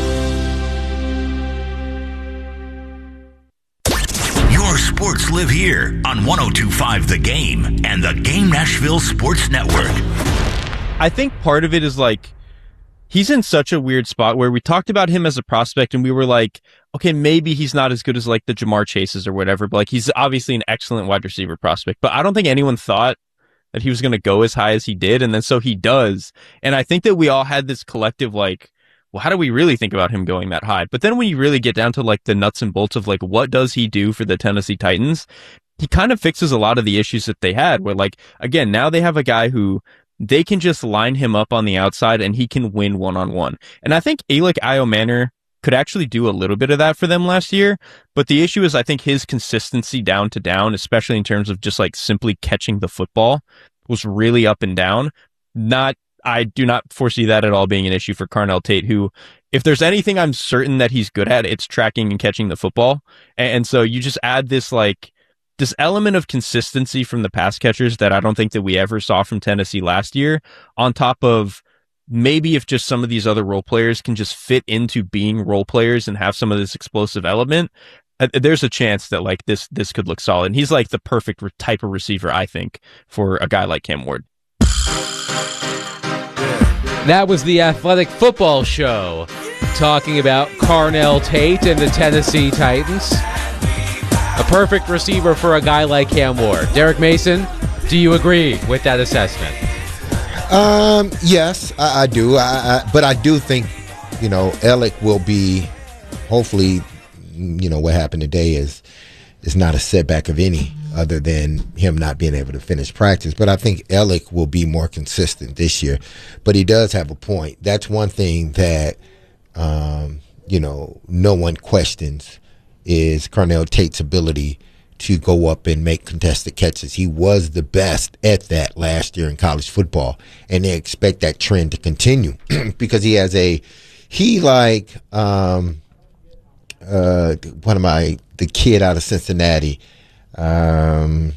Sports live here on one oh two point five The Game and the Game Nashville Sports Network. I think part of it is like he's in such a weird spot where we talked about him as a prospect and we were like, okay, maybe he's not as good as like the Jamar Chases or whatever, but like he's obviously an excellent wide receiver prospect. But I don't think anyone thought that he was going to go as high as he did, and then so he does. And I think that we all had this collective like, well, how do we really think about him going that high? But then when you really get down to like the nuts and bolts of like, what does he do for the Tennessee Titans? He kind of fixes a lot of the issues that they had where like, again, now they have a guy who they can just line him up on the outside and he can win one-on-one. And I think Alec Iomanner could actually do a little bit of that for them last year. But the issue is I think his consistency down to down, especially in terms of just like simply catching the football, was really up and down. Not I do not foresee that at all being an issue for Carnell Tate, who, if there's anything I'm certain that he's good at, it's tracking and catching the football. And, and so you just add this like this element of consistency from the pass catchers that I don't think that we ever saw from Tennessee last year, on top of maybe if just some of these other role players can just fit into being role players and have some of this explosive element, uh, there's a chance that like this this could look solid. And he's like the perfect re- type of receiver, I think, for a guy like Cam Ward. That was the Athletic Football Show talking about Carnell Tate and the Tennessee Titans. A perfect receiver for a guy like Cam Ward. Derek Mason, do you agree with that assessment? Um, yes, I, I do. I, I, but I do think, you know, Alec will be, hopefully, you know, what happened today is is not a setback of any other than him not being able to finish practice. But I think Alec will be more consistent this year. But he does have a point. That's one thing that, um, you know, no one questions is Carnell Tate's ability to go up and make contested catches. He was the best at that last year in college football, and they expect that trend to continue because he has a, he like, um, uh, what am I, the kid out of Cincinnati, um,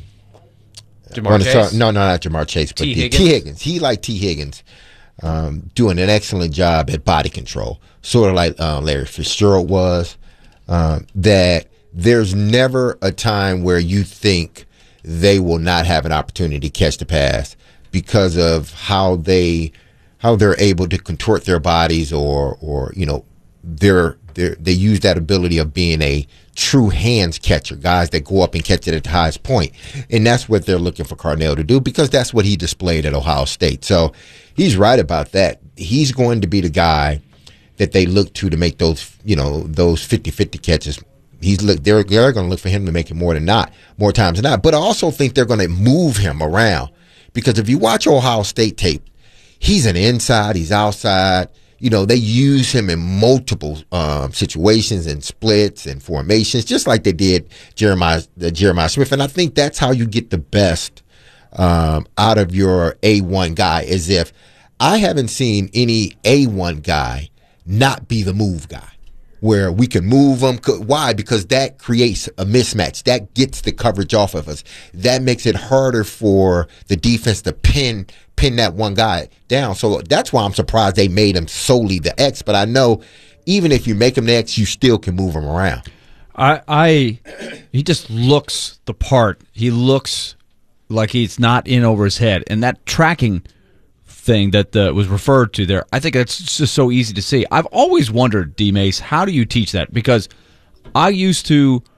Jamar Chase? Start, no, no, not Jamar Chase, but T. the, Higgins? T. Higgins. He like T. Higgins, um, doing an excellent job at body control, sort of like uh, Larry Fitzgerald was. Um, that there's never a time where you think they will not have an opportunity to catch the pass because of how they how they're able to contort their bodies, or or you know they're they they use that ability of being a true hands catcher, guys that go up and catch it at the highest point. And that's what they're looking for Carnell to do, because that's what he displayed at Ohio State. So he's right about that. He's going to be the guy that they look to to make those, you know, those fifty-fifty catches. He's look they're they're going to look for him to make it more than not, more times than not. But I also think they're going to move him around, because if you watch Ohio State tape, he's an inside, he's outside. You know, they use him in multiple um, situations and splits and formations, just like they did Jeremiah uh, Jeremiah Smith. And I think that's how you get the best um, out of your A one guy. Is if I haven't seen any A one guy not be the move guy, where we can move them. Why? Because that creates a mismatch. That gets the coverage off of us. That makes it harder for the defense to pin pin that one guy down. So that's why I'm surprised they made him solely the X. But I know even if you make him the X, you still can move him around. I, I he just looks the part. He looks like he's not in over his head. And that tracking thing that uh, was referred to there, I think that's just so easy to see. I've always wondered, D-Mace, how do you teach that? Because I used to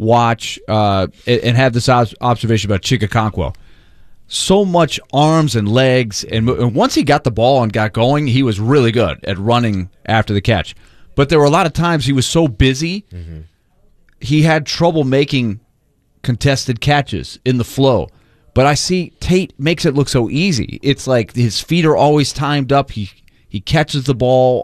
watch uh, and and have this ob- observation about Chikakonkwo. So much arms and legs, and, and once he got the ball and got going, he was really good at running after the catch. But there were a lot of times he was so busy, mm-hmm. he had trouble making contested catches in the flow. But I see Tate makes it look so easy. It's like his feet are always timed up. He he catches the ball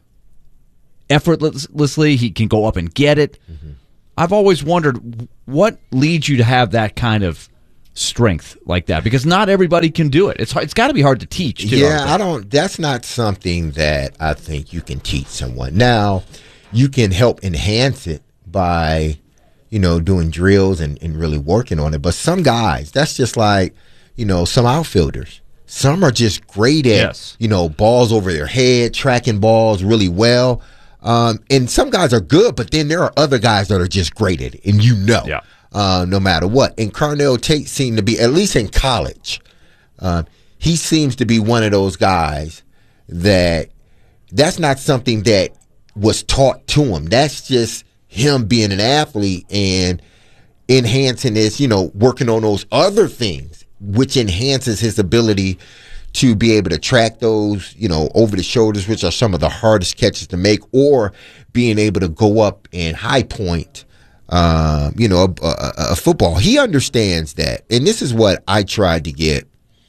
effortlessly. He can go up and get it. Mm-hmm. I've always wondered what leads you to have that kind of strength like that, because not everybody can do it. It's it's got to be hard to teach too. Yeah, I don't. That's not something that I think you can teach someone. Now, you can help enhance it by, you know, doing drills and, and really working on it. But some guys, that's just like, you know, some outfielders. Some are just great at, yes. you know, balls over their head, tracking balls really well. Um, and some guys are good, but then there are other guys that are just great at it, and you know. Yeah. Uh, no matter what. And Carnell Tate seemed to be, at least in college, uh, he seems to be one of those guys that that's not something that was taught to him. That's just him being an athlete and enhancing his, you know, working on those other things, which enhances his ability to be able to track those, you know, over the shoulders, which are some of the hardest catches to make, or being able to go up and high point Um, you know, a, a, a football. He understands that. And this is what I tried to get,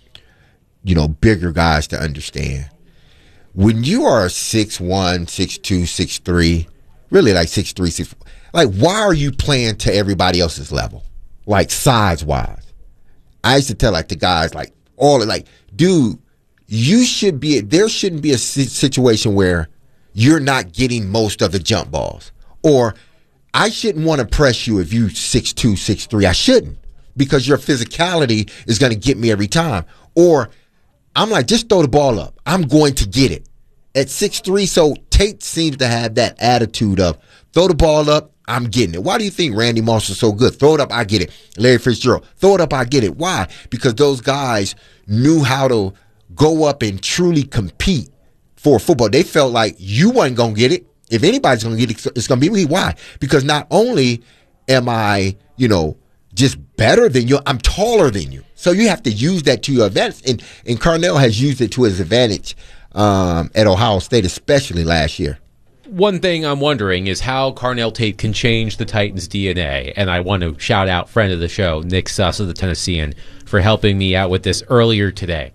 you know, bigger guys to understand. When you are six one, six two, six three, really like six three, six four, like, why are you playing to everybody else's level? Like, size-wise. I used to tell, like, the guys, like, all like, dude, you should be, there shouldn't be a situation where you're not getting most of the jump balls. Or I shouldn't want to press you if you six two, six three. I shouldn't, because your physicality is going to get me every time. Or I'm like, just throw the ball up. I'm going to get it. At six three, so Tate seems to have that attitude of throw the ball up, I'm getting it. Why do you think Randy Moss is so good? Throw it up, I get it. Larry Fitzgerald, throw it up, I get it. Why? Because those guys knew how to go up and truly compete for football. They felt like you wasn't going to get it. If anybody's going to get it, it's going to be me. Why? Because not only am I, you know, just better than you, I'm taller than you. So you have to use that to your advantage. And, and Carnell has used it to his advantage um, at Ohio State, especially last year. One thing I'm wondering is how Carnell Tate can change the Titans' D N A. And I want to shout out friend of the show, Nick Suss of the Tennessean, for helping me out with this earlier today.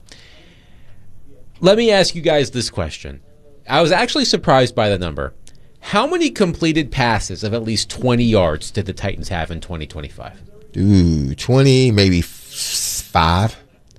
Let me ask you guys this question. I was actually surprised by the number. How many completed passes of at least twenty yards did the Titans have in twenty twenty-five? Dude, twenty, maybe five.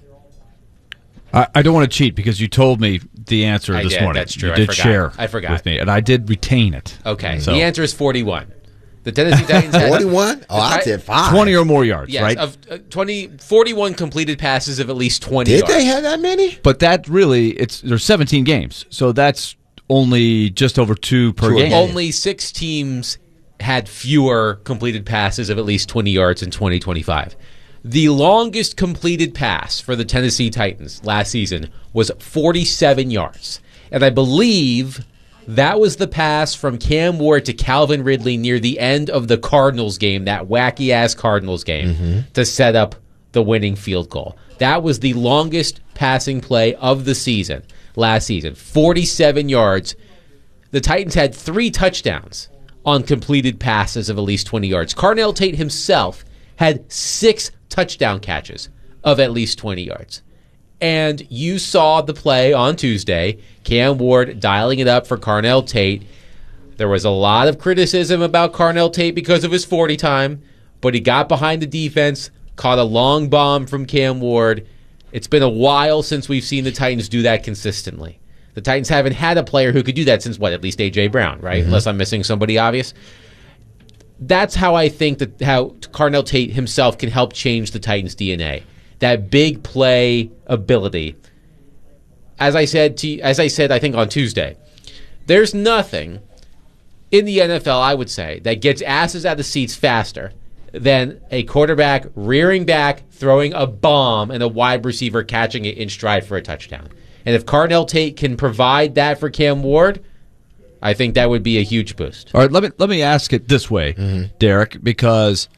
I, I don't want to cheat because you told me the answer I this did, morning. That's true. You I did forgot. share I forgot. with me, and I did retain it. Okay, so. The answer is forty-one. The Tennessee Titans had forty-one? Oh, I said five. twenty or more yards, yes, right? Of uh, twenty, forty-one completed passes of at least twenty Did yards. they have that many? But that really, it's there's seventeen games, so that's only just over two per Two game. Only six teams had fewer completed passes of at least twenty yards in twenty twenty-five. The longest completed pass for the Tennessee Titans last season was forty-seven yards. And I believe that was the pass from Cam Ward to Calvin Ridley near the end of the Cardinals game, that wacky-ass Cardinals game, mm-hmm. to set up the winning field goal. That was the longest passing play of the season last season, forty-seven yards. The Titans had three touchdowns on completed passes of at least twenty yards. Carnell Tate himself had six touchdown catches of at least twenty yards. And you saw the play on Tuesday, Cam Ward dialing it up for Carnell Tate. There was a lot of criticism about Carnell Tate because of his forty time, but he got behind the defense, caught a long bomb from Cam Ward. It's been a while since we've seen the Titans do that consistently. The Titans haven't had a player who could do that since, what, at least A J. Brown, right? Mm-hmm. Unless I'm missing somebody obvious. That's how I think that how Carnell Tate himself can help change the Titans' D N A. That big play ability. As I said, to, as I said, I think on Tuesday, there's nothing in the N F L, I would say, that gets asses out of seats faster than a quarterback rearing back, throwing a bomb, and a wide receiver catching it in stride for a touchdown. And if Carnell Tate can provide that for Cam Ward, I think that would be a huge boost. All right, let me let me ask it this way, mm-hmm. Derek, because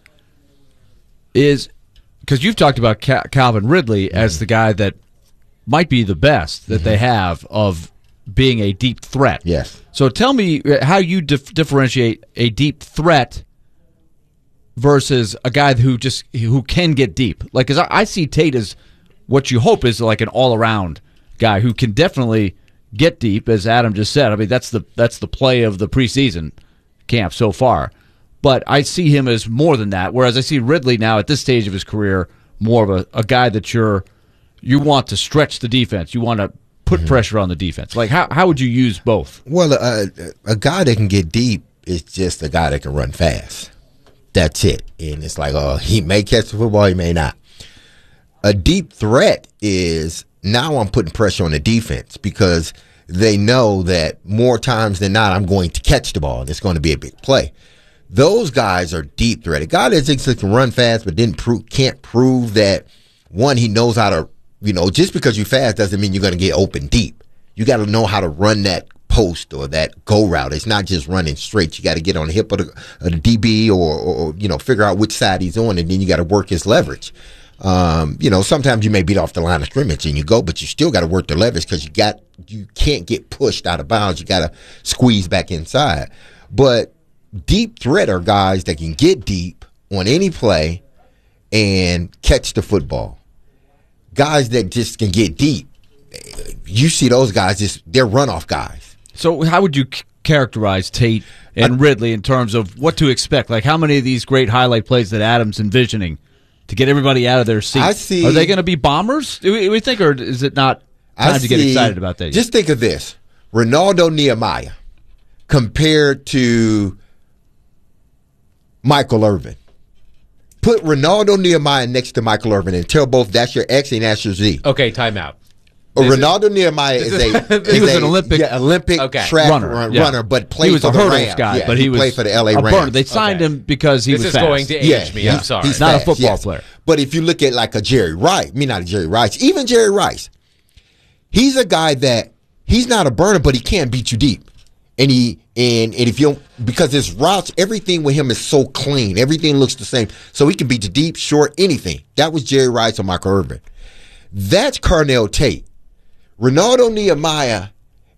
is because you've talked about Cal- Calvin Ridley mm-hmm. as the guy that might be the best that mm-hmm. they have of being a deep threat. Yes. So tell me how you dif- differentiate a deep threat versus a guy who just who can get deep. Like, because I, I see Tate as what you hope is like an all-around guy who can definitely get deep, as Adam just said. I mean, that's the that's the play of the preseason camp so far. But I see him as more than that, whereas I see Ridley now at this stage of his career more of a, a guy that you're you want to stretch the defense. You want to put mm-hmm. pressure on the defense. Like, how how would you use both? Well, uh, a guy that can get deep is just a guy that can run fast. That's it. And it's like, oh, he may catch the football, he may not. A deep threat is now I'm putting pressure on the defense because they know that more times than not I'm going to catch the ball and it's going to be a big play. Those guys are deep threat. A guy that thinks he can run fast but didn't prove, can't prove that, one, he knows how to, you know, just because you're fast doesn't mean you're going to get open deep. You got to know how to run that post or that go route. It's not just running straight. You got to get on the hip of the, of the D B or, or, you know, figure out which side he's on, and then you got to work his leverage. Um, you know, sometimes you may beat off the line of scrimmage and you go, but you still got to work the leverage because you got you can't get pushed out of bounds. You got to squeeze back inside. But deep threat are guys that can get deep on any play and catch the football. Guys that just can get deep, you see those guys, just they're runoff guys. So how would you c- characterize Tate and I, Ridley in terms of what to expect? Like, how many of these great highlight plays that Adam's envisioning to get everybody out of their seats? I see, are they going to be bombers, do we, we think, or is it not time I to see, get excited about that yet? Just think of this. Ronaldo Nehemiah compared to Michael Irvin. Put Ronaldo Nehemiah next to Michael Irvin and tell both that's your X and that's your Z. Okay, timeout. Ronaldo is, Nehemiah is a he was a, an Olympic yeah, Olympic okay. track runner, run, yeah. runner, but played he was for a the hurdles Rams. guy, yeah, but he, he was played for the L A Rams. Burner. They signed okay. him because he this was is fast. going to age yeah, me. He, I'm sorry, he's not fast, a football yes. player. But if you look at like a Jerry Rice, me not a Jerry Rice, even Jerry Rice, he's a guy that he's not a burner, but he can beat you deep. And he and and if you because his routes, everything with him is so clean, everything looks the same, so he can beat you deep, short, anything. That was Jerry Rice or Michael Irvin. That's Carnell Tate. Ronaldo Nehemiah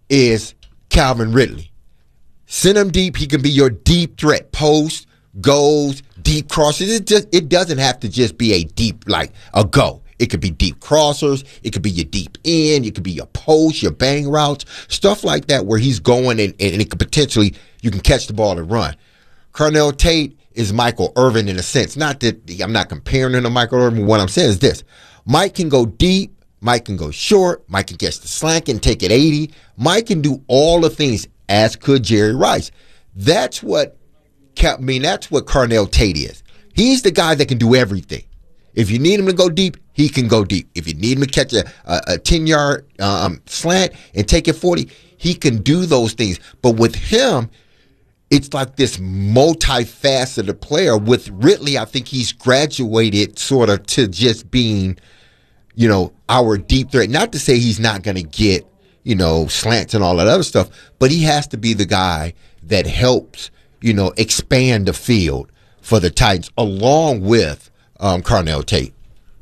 is Calvin Ridley. Send him deep, he can be your deep threat. Post, goes, deep crosses. It just it doesn't have to just be a deep, like a go. It could be deep crossers. It could be your deep end. It could be your post, your bang routes, stuff like that where he's going and, and it could potentially, you can catch the ball and run. Carnell Tate is Michael Irvin in a sense. Not that I'm not comparing him to Michael Irvin. What I'm saying is this. Mike can go deep. Mike can go short. Mike can catch the slant and take it eighty. Mike can do all the things, as could Jerry Rice. That's what, I mean, that's what Carnell Tate is. He's the guy that can do everything. If you need him to go deep, he can go deep. If you need him to catch a, a, a ten-yard um, slant and take it forty, he can do those things. But with him, it's like this multifaceted player. With Ridley, I think he's graduated sort of to just being, you know, our deep threat. Not to say he's not going to get, you know, slants and all that other stuff, but he has to be the guy that helps, you know, expand the field for the Titans along with Um, Carnell Tate.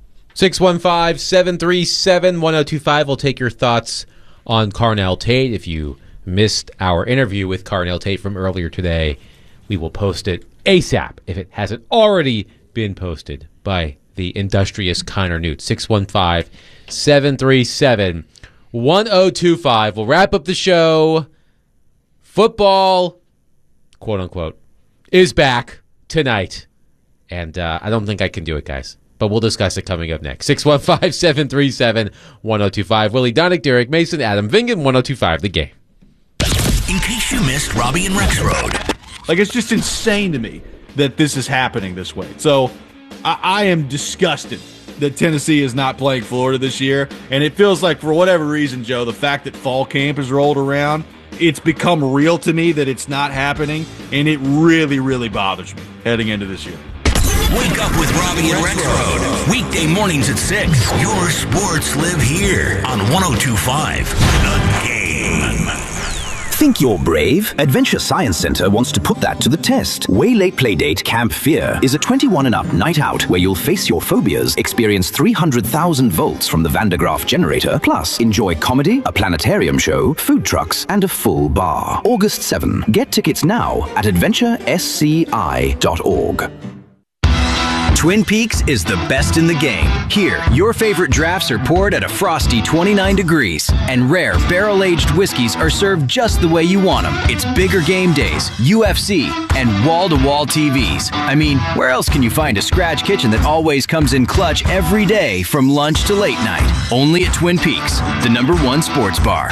six one five, seven three seven, one oh two five. We'll take your thoughts on Carnell Tate. If you missed our interview with Carnell Tate from earlier today, we will post it ASAP if it hasn't already been posted by the industrious Kiner Newt. six one five, seven three seven, one oh two five. We'll wrap up the show. Football, quote unquote, is back tonight. And uh, I don't think I can do it, guys. But we'll discuss it coming up next. six one five, seven three seven, one oh two five. Willie Donick, Derek Mason, Adam Vingan, one oh two five, The Game. In case you missed Robbie and Rex Road. Like, it's just insane to me that this is happening this way. So I, I am disgusted that Tennessee is not playing Florida this year. And it feels like, for whatever reason, Joe, the fact that fall camp has rolled around, it's become real to me that it's not happening. And it really, really bothers me heading into this year. Wake up with Robbie and Rex Road. Weekday mornings at six. Your sports live here on one oh two five The Game. Think you're brave? Adventure Science Center wants to put that to the test. Way Late Playdate Camp Fear is a twenty-one and up night out where you'll face your phobias, experience three hundred thousand volts from the Van de Graaff generator, plus enjoy comedy, a planetarium show, food trucks, and a full bar. August seventh. Get tickets now at adventure s c i dot org. Twin Peaks is the best in the game. Here, your favorite drafts are poured at a frosty twenty-nine degrees, and rare barrel-aged whiskeys are served just the way you want them. It's bigger game days, U F C, and wall-to-wall T Vs. I mean, where else can you find a scratch kitchen that always comes in clutch every day from lunch to late night? Only at Twin Peaks, the number one sports bar.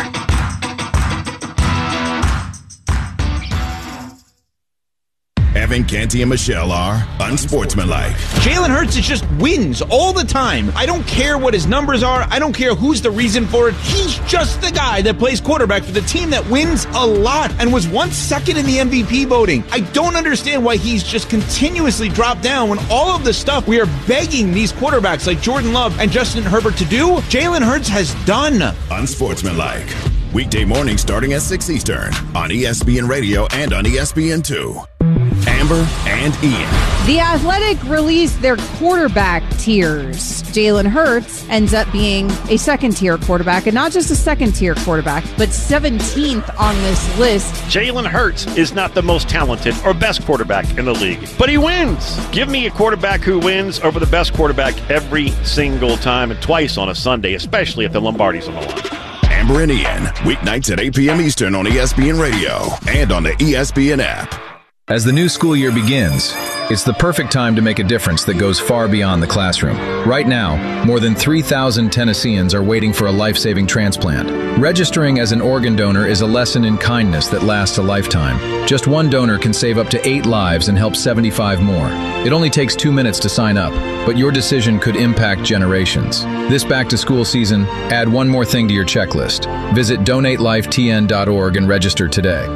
Evan, Canty, and Michelle are unsportsmanlike. Jalen Hurts is just wins all the time. I don't care what his numbers are. I don't care who's the reason for it. He's just the guy that plays quarterback for the team that wins a lot and was once second in the M V P voting. I don't understand why he's just continuously dropped down when all of the stuff we are begging these quarterbacks like Jordan Love and Justin Herbert to do, Jalen Hurts has done. Unsportsmanlike. Weekday mornings starting at six Eastern on E S P N Radio and on E S P N two. Amber and Ian. The Athletic released their quarterback tiers. Jalen Hurts ends up being a second-tier quarterback, and not just a second-tier quarterback, but seventeenth on this list. Jalen Hurts is not the most talented or best quarterback in the league, but he wins. Give me a quarterback who wins over the best quarterback every single time and twice on a Sunday, especially if the Lombardi's on the line. Amber and Ian, weeknights at eight p.m. Eastern on E S P N Radio and on the E S P N app. As the new school year begins, it's the perfect time to make a difference that goes far beyond the classroom. Right now, more than three thousand Tennesseans are waiting for a life-saving transplant. Registering as an organ donor is a lesson in kindness that lasts a lifetime. Just one donor can save up to eight lives and help seventy-five more. It only takes two minutes to sign up, but your decision could impact generations. This back-to-school season, add one more thing to your checklist. Visit donate life t n dot org and register today.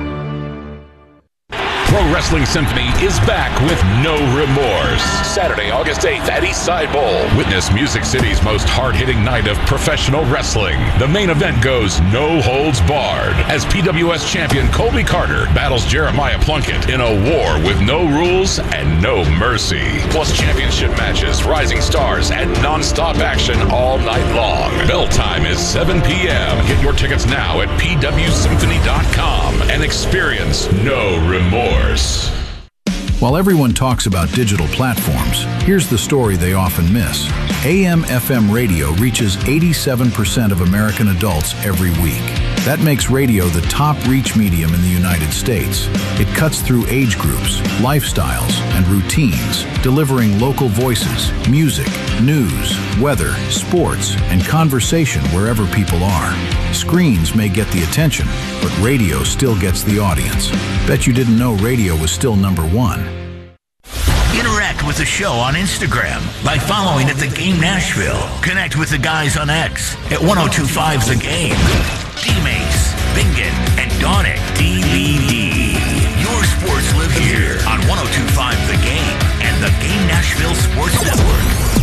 Pro Wrestling Symphony is back with No Remorse. Saturday, August eighth at Eastside Bowl. Witness Music City's most hard-hitting night of professional wrestling. The main event goes no holds barred as P W S champion Colby Carter battles Jeremiah Plunkett in a war with no rules and no mercy. Plus championship matches, rising stars, and non-stop action all night long. Bell time is seven p.m. Get your tickets now at p w symphony dot com and experience No Remorse. While everyone talks about digital platforms, here's the story they often miss. A M F M radio reaches eighty-seven percent of American adults every week. That makes radio the top reach medium in the United States. It cuts through age groups, lifestyles, and routines, delivering local voices, music, news, weather, sports, and conversation wherever people are. Screens may get the attention, but radio still gets the audience. Bet you didn't know radio was still number one. Interact with the show on Instagram by following at The Game Nashville. Connect with the guys on X at ten twenty-five The Game. D-Mace, Bingen, and Donick D V D. Your sports live here on ten twenty-five The Game and the Game Nashville Sports Network.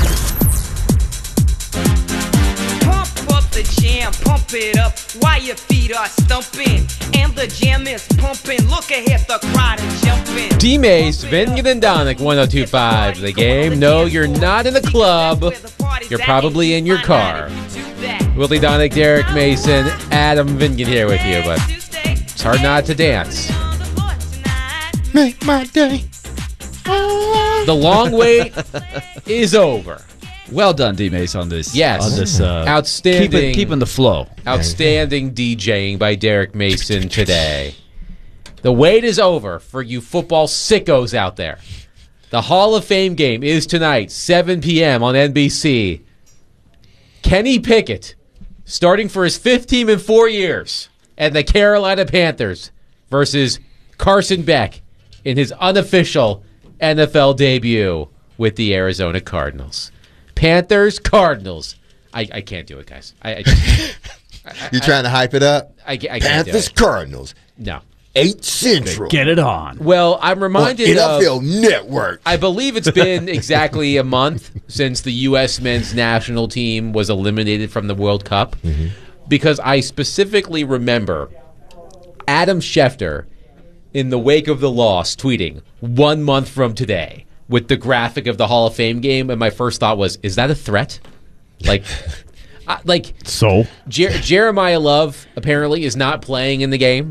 Pump up the jam, pump it up while your feet are stumping. And the jam is pumping. Look ahead, the crowd is jumping. D-Mace, Bingen, and Donick, ten twenty-five The Game. No, you're not in the club. You're probably in your car. Willie Donick, Derek Mason, Adam Vingan here with you, but it's hard not to dance. Make my day. The long wait is over. Well done, D-Mace, on this. Yes. On this, uh, outstanding. Keeping, keeping the flow. Outstanding DJing by Derek Mason today. The wait is over for you football sickos out there. The Hall of Fame game is tonight, seven p.m. on N B C. Kenny Pickett, starting for his fifth team in four years, and the Carolina Panthers versus Carson Beck in his unofficial N F L debut with the Arizona Cardinals. Panthers, Cardinals. I, I can't do it, guys. I, I just, I, You're trying to hype it up? I, I can't Panthers, do it. Cardinals. No. eight Central. Get it on. Well, I'm reminded N F L of... Network. I believe it's been exactly a month since the U S men's national team was eliminated from the World Cup, mm-hmm. because I specifically remember Adam Schefter, in the wake of the loss, tweeting one month from today with the graphic of the Hall of Fame game, and my first thought was, is that a threat? Like, I, like so. Jer- Jeremiah Love apparently is not playing in the game.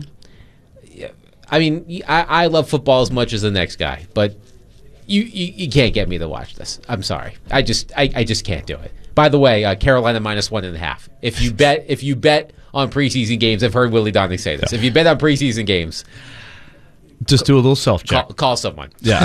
I mean, I, I love football as much as the next guy, but you, you, you can't get me to watch this. I'm sorry, I just I, I just can't do it. By the way, uh, Carolina minus one and a half. If you bet, if you bet on preseason games, I've heard Willie Donnie say this. If you bet on preseason games, just do a little self check. Call, call someone. Yeah.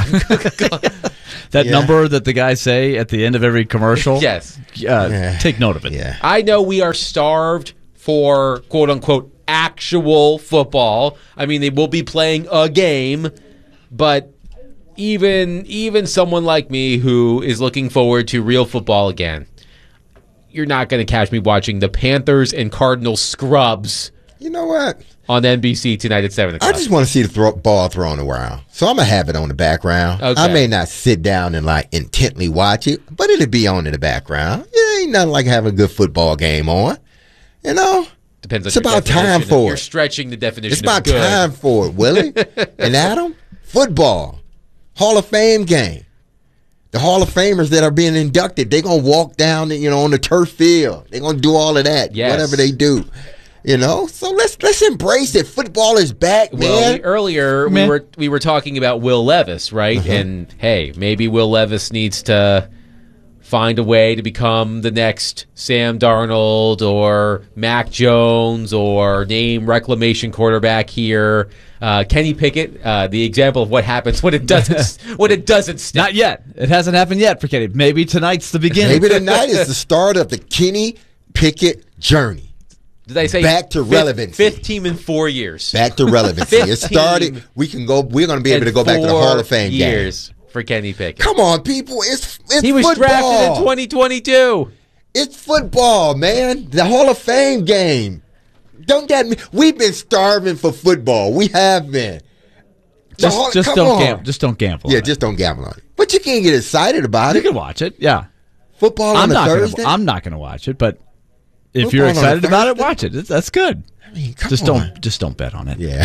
That yeah. number that the guys say at the end of every commercial. Yes. Uh, yeah. Take note of it. Yeah. I know we are starved for quote unquote actual football. I mean, they will be playing a game, but even even someone like me who is looking forward to real football again, you're not going to catch me watching the Panthers and Cardinals scrubs. You know what? On N B C tonight at seven o'clock. I just want to see the throw, ball thrown around. So I'm going to have it on the background. Okay. I may not sit down and like intently watch it, but it'll be on in the background. It ain't nothing like having a good football game on. You know? Depends on it's your about time of, for You're it. stretching the definition It's about of good. time for it, Willie. And Adam, football. Hall of Fame game. The Hall of Famers that are being inducted, they're going to walk down, you know, on the turf field. They're going to do all of that, yes. whatever they do. You know, so let's let's embrace it. Football is back, man. Well, we, earlier man. we were we were talking about Will Levis, right? Uh-huh. And hey, maybe Will Levis needs to find a way to become the next Sam Darnold or Mac Jones or name reclamation quarterback here. Uh, Kenny Pickett, uh, the example of what happens when it doesn't when it doesn't stick. Not yet. It hasn't happened yet for Kenny. Maybe tonight's the beginning. Maybe tonight is the start of the Kenny Pickett journey. Did I say back to fifth, relevancy? Fifth team in four years. Back to relevancy. It started. We can go. We're going to be able to go back to the Hall of Fame years game. For Kenny Pickett. Come on, people! It's it's he was football. drafted in twenty twenty-two. It's football, man. The Hall of Fame game. Don't that mean we've been starving for football? We have been. Just, Hall, just don't gamble. Just don't gamble. Yeah, on just it. don't gamble on it. But you can't get excited about you it. You can watch it. Yeah. Football I'm on a not Thursday. Gonna, I'm not going to watch it, but. If Football you're excited about it, watch it. It's, that's good. I mean, come just on. don't just don't bet on it. Yeah.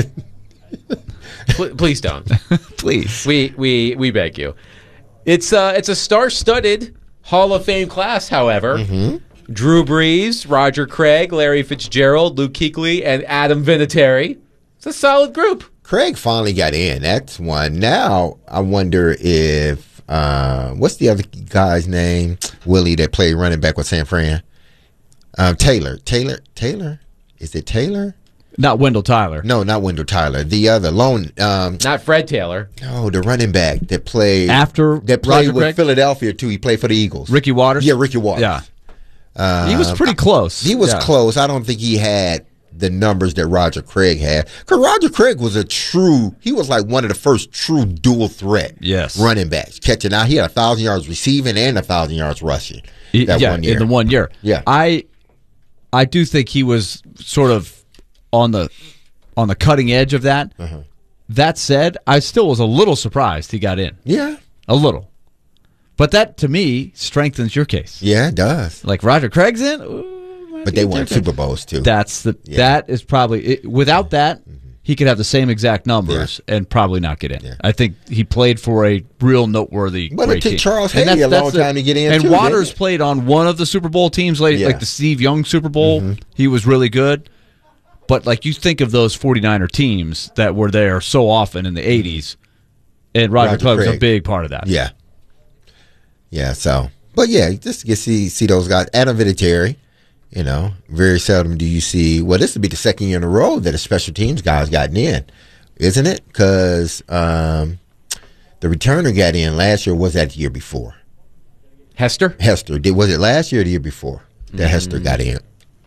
Please don't. Please. We we we beg you. It's uh it's a star-studded Hall of Fame class, however. Mm-hmm. Drew Brees, Roger Craig, Larry Fitzgerald, Luke Kuechly, and Adam Vinatieri. It's a solid group. Craig finally got in. That's one. Now I wonder if Uh, what's the other guy's name? Willie that played running back with San Fran. Um, Taylor. Taylor. Taylor. Is it Taylor? Not Wendell Tyler. No, not Wendell Tyler. The other lone. Um, not Fred Taylor. No, the running back that played after that played Roger with Craig? Philadelphia too. He played for the Eagles. Ricky Waters. Yeah, Ricky Waters. Yeah. Uh, he was pretty close. He was yeah. close. I don't think he had the numbers that Roger Craig had. Because Roger Craig was a true, he was like one of the first true dual threat yes. running backs. Catching out, he had a thousand yards receiving and a thousand yards rushing. That yeah, one year. in the one year. Yeah. I I do think he was sort of on the on the cutting edge of that. Uh-huh. That said, I still was a little surprised he got in. Yeah. A little. But that, to me, strengthens your case. Yeah, it does. Like Roger Craig's in, ooh, but they won Super Bowls too. That's the yeah. that is probably it, without that mm-hmm. he could have the same exact numbers yeah. and probably not get in. Yeah. I think he played for a real noteworthy. But great it took team. Charles Haley a long time to get in. And too, Waters played on one of the Super Bowl teams, like, yeah. like the Steve Young Super Bowl. Mm-hmm. He was really good. But like you think of those 49er teams that were there so often in the eighties, and Roger, Roger Craig was a big part of that. Yeah. Yeah, so. But yeah, just to get see see those guys. Adam Vinatieri, you know, very seldom do you see, well, this would be the second year in a row that a special teams guy's gotten in, isn't it? Because um, the returner got in last year, was that the year before? Hester? Hester. Did, was it last year or the year before that mm. Hester got in?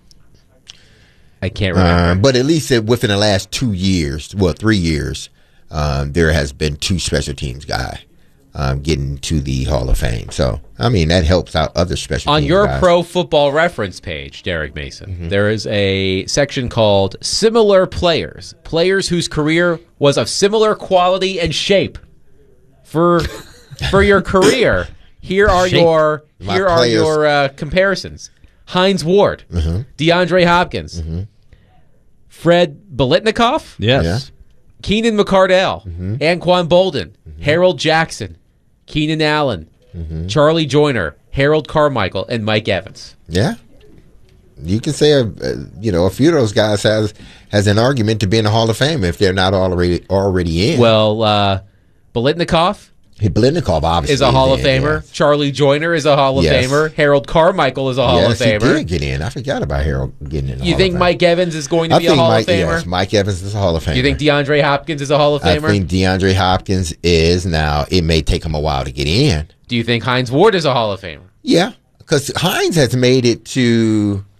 I can't remember. Um, but at least it, within the last two years, well, three years, um, there has been two special teams guy um, getting to the Hall of Fame. So, I mean, that helps out other special On teams your guys. Pro Football Reference page, Derek Mason, Mm-hmm. there is a section called Similar Players. Players whose career was of similar quality and shape. For for your career, here are Shape. your My here are players. your uh, comparisons. Hines Ward, Mm-hmm. DeAndre Hopkins, Mm-hmm. Fred Biletnikoff? Yes. Yeah. Keenan McCardell, Mm-hmm. Anquan Bolden, Harold Jackson, Keenan Allen, Mm-hmm. Charlie Joyner, Harold Carmichael, and Mike Evans. Yeah. You can say, uh, you know, a few of those guys has has an argument to be in the Hall of Fame if they're not already already in. Well, uh, Biletnikoff Hey, Biletnikoff obviously is a Hall of in, Famer. yeah. Charlie Joyner is a Hall of Yes. Famer. Harold Carmichael is a Hall yes, of Famer. he did get in. I forgot about Harold getting in. The You Hall think of Fame. Mike Evans is going to I be a think Hall Mike, of Famer? Yes, Mike Evans is a Hall of Famer. You think DeAndre Hopkins is a Hall of I Famer? think DeAndre Hopkins is. Now, it may take him a while to get in. Do you think Hines Ward is a Hall of Famer? Yeah, because Hines has made it to